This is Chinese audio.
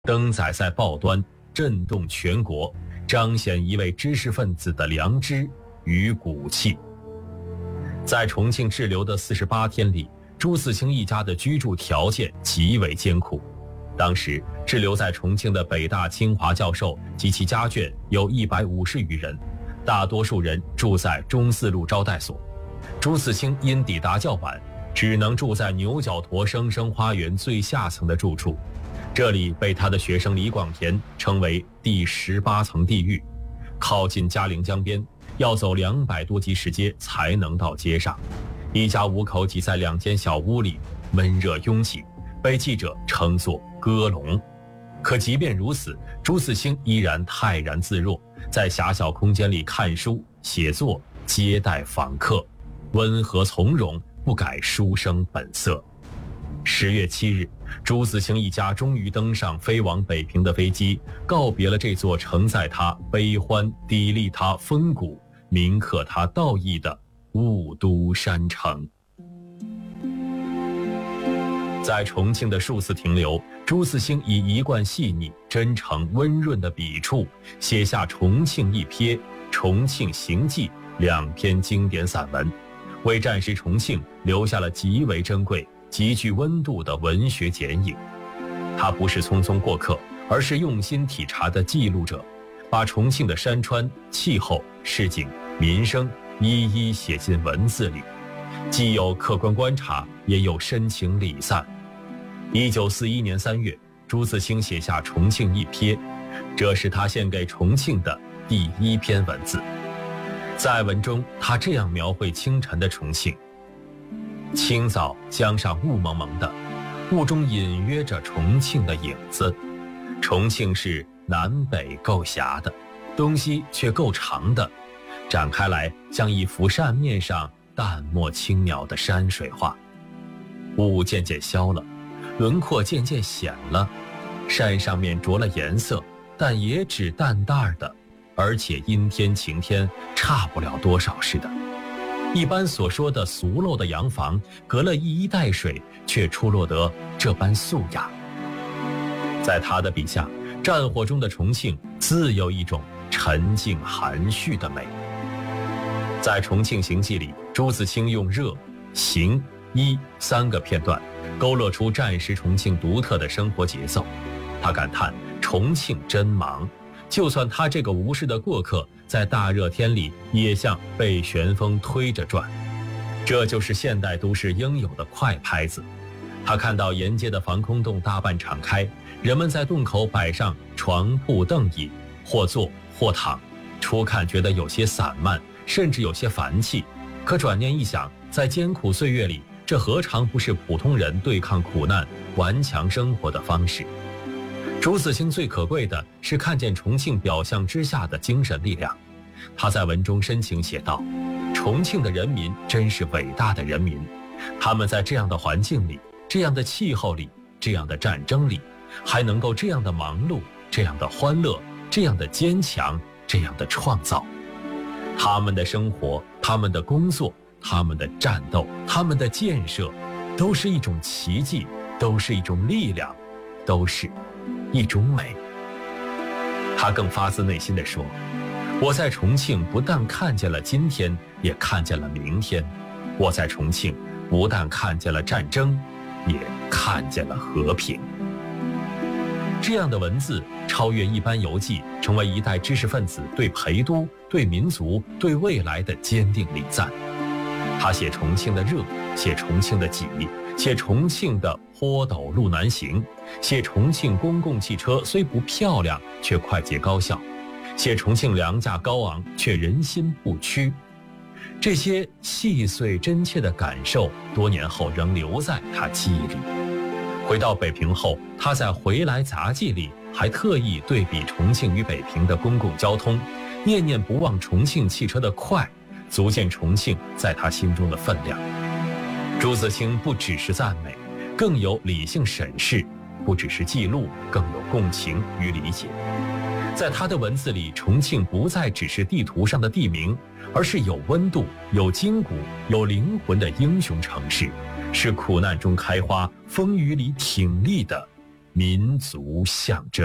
登载在报端，震动全国，彰显一位知识分子的良知与骨气。在重庆滞留的48天里，朱自清一家的居住条件极为艰苦。当时滞留在重庆的北大清华教授及其家眷有150余人，大多数人住在中四路招待所。朱自清因抵达较晚，只能住在牛角沱生生花园最下层的住处，这里被他的学生李广田称为第18层地狱。靠近嘉陵江边，要走200多级石阶才能到街上。一家5口挤在2间小屋里，闷热拥挤，被记者称作鸽笼。可即便如此，朱自清依然泰然自若，在狭小空间里看书、写作、接待访客，温和从容，不改书生本色。10月7日，朱自清一家终于登上飞往北平的飞机，告别了这座承载他悲欢、砥砺他风骨、铭刻他道义的雾都山城。在重庆的数次停留，朱自清以一贯细腻、真诚、温润的笔触，写下《重庆一瞥》《重庆行记》2篇经典散文，为战时重庆留下了极为珍贵、极具温度的文学剪影。他不是匆匆过客，而是用心体察的记录者，把重庆的山川、气候、市井、民生一一写进文字里，既有客观观察，也有深情礼赞。1941年3月，朱自清写下《重庆一瞥》，这是他献给重庆的第1篇文字。在文中，他这样描绘清晨的重庆：清早江上雾蒙蒙的，雾中隐约着重庆的影子。重庆是南北够狭的，东西却够长的，展开来像一幅扇面上淡漠轻描的山水画。雾渐渐消了，轮廓渐渐显了，山上面着了颜色，但也只淡淡的，而且阴天晴天差不了多少似的。一般所说的俗陋的洋房，隔了一衣带水，却出落得这般素雅。在他的笔下，战火中的重庆自有一种沉静含蓄的美。在《重庆行记》里，朱自清用热、行、一3个片段勾勒出战时重庆独特的生活节奏。他感叹重庆真忙，就算他这个无事的过客，在大热天里也像被旋风推着转。这就是现代都市应有的快拍子。他看到沿街的防空洞大半敞开，人们在洞口摆上床铺凳椅，或坐或躺，初看觉得有些散漫，甚至有些烦气。可转念一想，在艰苦岁月里，这何尝不是普通人对抗苦难、顽强生活的方式？朱自清最可贵的是看见重庆表象之下的精神力量。他在文中深情写道：重庆的人民真是伟大的人民，他们在这样的环境里，这样的气候里，这样的战争里，还能够这样的忙碌，这样的欢乐，这样的坚强，这样的创造。他们的生活，他们的工作，他们的战斗，他们的建设，都是一种奇迹，都是一种力量，都是一种美。他更发自内心地说：我在重庆不但看见了今天，也看见了明天。我在重庆不但看见了战争，也看见了和平。这样的文字超越一般游记，成为一代知识分子对陪都、对民族、对未来的坚定礼赞。他写重庆的热，写重庆的挤，写重庆的坡陡路难行，写重庆公共汽车虽不漂亮，却快捷高效，写重庆粮价高昂，却人心不屈。这些细碎真切的感受，多年后仍留在他记忆里。回到北平后，他在《回来杂记》里还特意对比重庆与北平的公共交通，念念不忘重庆汽车的快，足见重庆在他心中的分量。朱自清不只是赞美，更有理性审视；不只是记录，更有共情与理解。在他的文字里，重庆不再只是地图上的地名，而是有温度、有筋骨、有灵魂的英雄城市，是苦难中开花、风雨里挺立的民族象征。